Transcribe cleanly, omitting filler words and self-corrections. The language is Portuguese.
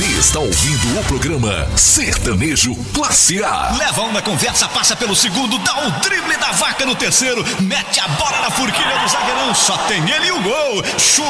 Você está ouvindo o programa Sertanejo Classe A. Leva uma conversa, passa pelo segundo, dá o drible da vaca no terceiro, mete a bola na forquilha do zagueirão, só tem ele e o gol. Chuta